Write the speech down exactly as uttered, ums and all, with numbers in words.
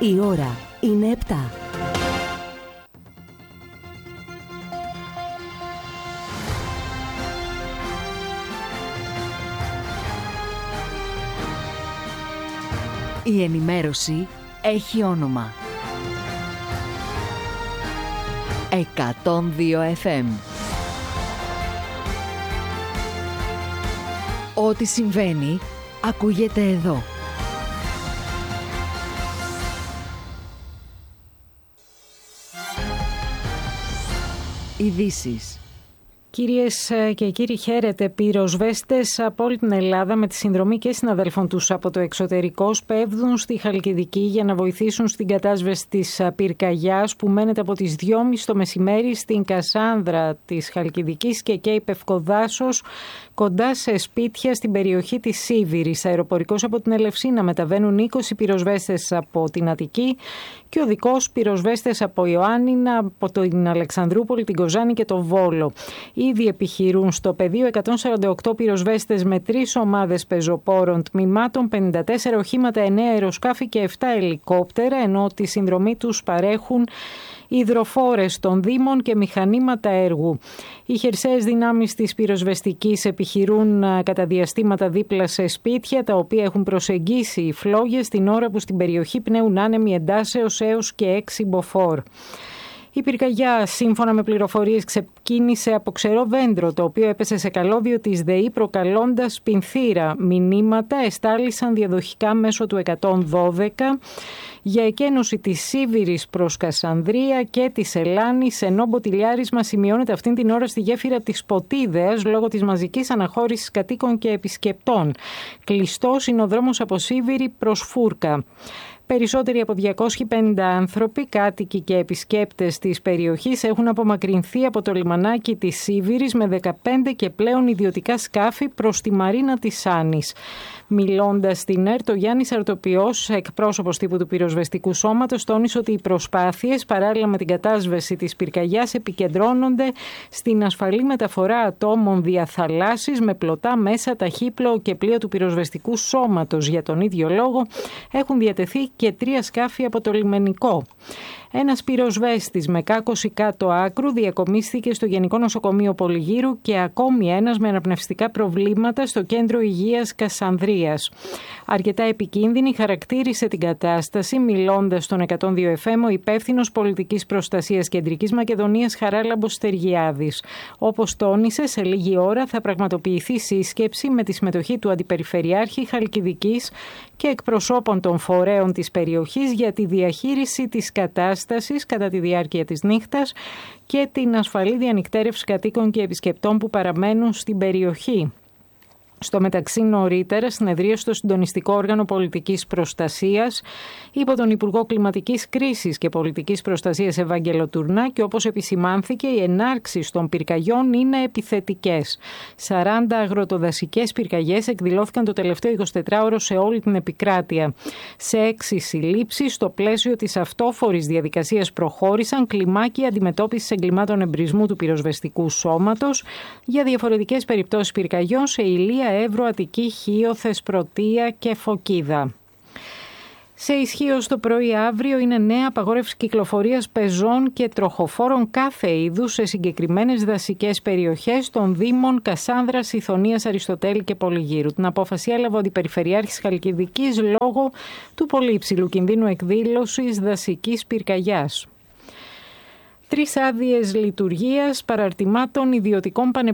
Η ώρα είναι επτά. Η ενημέρωση έχει όνομα. εκατόν δύο εφ εμ. Ό,τι συμβαίνει, ακούγεται εδώ. Ειδήσεις. Κυρίες και κύριοι, χαίρετε. Πυροσβέστες από όλη την Ελλάδα με τη συνδρομή και συναδέλφων τους από το εξωτερικό σπέβδουν στη Χαλκιδική για να βοηθήσουν στην κατάσβεση της πυρκαγιάς που μένεται από τις δυόμιση το μεσημέρι στην Κασάνδρα της Χαλκιδικής και καίει Πευκοδάσος κοντά σε σπίτια στην περιοχή της Σίβηρης. Αεροπορικός από την Ελευσίνα μεταβαίνουν είκοσι πυροσβέστες από την Αττική και οδικός πυροσβέστες από Ιωάννινα, από την Αλεξανδρούπολη, την Κοζάνη και το Βόλο. Ήδη επιχειρούν στο πεδίο εκατόν σαράντα οκτώ πυροσβέστες με τρεις ομάδες πεζοπόρων τμήματων, πενήντα τέσσερα οχήματα, εννέα αεροσκάφη και επτά ελικόπτερα, ενώ τη συνδρομή τους παρέχουν υδροφόρες των Δήμων και μηχανήματα έργου. Οι χερσαίες δυνάμεις της πυροσβεστικής επιχειρούν κατά διαστήματα δίπλα σε σπίτια τα οποία έχουν προσεγγίσει οι φλόγες την ώρα που στην περιοχή πνέουν άνεμοι εντάσεως έως και έξι μποφόρ. Η πυρκαγιά, σύμφωνα με πληροφορίες, ξεκίνησε από ξερό δέντρο, το οποίο έπεσε σε καλώδιο της ΔΕΗ προκαλώντας πινθήρα. Μηνύματα εστάλησαν διαδοχικά μέσω του εκατόν δώδεκα για εκένωση της Σίβηρης προς Κασανδρία και της Ελλάνης, ενώ μποτιλιάρισμα σημειώνεται αυτήν την ώρα στη γέφυρα της Ποτίδεας λόγω της μαζικής αναχώρησης κατοίκων και επισκεπτών. Κλειστός είναι ο δρόμος από Σίβηρη προς Φούρκα. Περισσότεροι από διακόσιοι πενήντα άνθρωποι, κάτοικοι και επισκέπτες της περιοχής έχουν απομακρυνθεί από το λιμανάκι της Σίβηρης με δεκαπέντε και πλέον ιδιωτικά σκάφη προς τη Μαρίνα της Άνης. Μιλώντας στην ΕΡΤ, ο Γιάννης Αρτοπιός, εκπρόσωπος τύπου του πυροσβεστικού σώματος, τόνισε ότι οι προσπάθειες παράλληλα με την κατάσβεση της πυρκαγιάς επικεντρώνονται στην ασφαλή μεταφορά ατόμων δια θαλάσσης με πλωτά μέσα, ταχύπλοο και πλοία του πυροσβεστικού σώματος. Για τον ίδιο λόγο έχουν διατεθεί και τρία σκάφη από το λιμενικό. Ένας πυροσβέστης με κάκωση κάτω άκρου διακομίστηκε στο Γενικό Νοσοκομείο Πολυγύρου και ακόμη ένας με αναπνευστικά προβλήματα στο Κέντρο Υγείας Κασανδρίας. Αρκετά επικίνδυνη χαρακτήρισε την κατάσταση, μιλώντας στον εκατόν δύο εφ εμ ο υπεύθυνος πολιτικής προστασίας Κεντρικής Μακεδονίας Χαράλαμπος Στεργιάδης. Όπως τόνισε, σε λίγη ώρα θα πραγματοποιηθεί σύσκεψη με τη συμμετοχή του Αντιπεριφερειάρχη Χαλκιδικής και εκπροσώπων των φορέων της περιοχής για τη διαχείριση της κατάστασης κατά τη διάρκεια της νύχτας και την ασφαλή διανυκτέρευση κατοίκων και επισκεπτών που παραμένουν στην περιοχή. Στο μεταξύ, νωρίτερα συνεδρίασε στο Συντονιστικό Όργανο Πολιτικής Προστασίας υπό τον Υπουργό Κλιματικής Κρίσης και Πολιτικής Προστασίας Ευάγγελο Τουρνά και όπως επισημάνθηκε, οι ενάρξεις των πυρκαγιών είναι επιθετικές. σαράντα αγροτοδασικές πυρκαγιές εκδηλώθηκαν το τελευταίο εικοσιτετράωρο σε όλη την επικράτεια. Σε έξι συλλήψεις στο πλαίσιο της αυτόφορης διαδικασίας προχώρησαν κλιμάκια αντιμετώπισης εγκλημάτων εμπρισμού του πυροσβεστικού σώματος για διαφορετικές περιπτώσεις πυρκαγιών σε Ηλία, Εύρο, Αττική, Χίο, Θεσπρωτεία και Φωκίδα. Σε ισχύω το πρωί αύριο είναι νέα απαγόρευση κυκλοφορίας πεζών και τροχοφόρων κάθε είδους σε συγκεκριμένες δασικές περιοχές των Δήμων Κασάνδρας, Ιθωνίας, Αριστοτέλη και Πολυγύρου. Την απόφαση έλαβε ο Αντιπεριφερειάρχης Χαλκιδικής λόγω του πολύ υψηλού κινδύνου εκδήλωσης δασικής πυρκαγιάς. Τρεις άδειες λειτουργίας παραρτημάτων ιδιωτικών πανεπιστημίων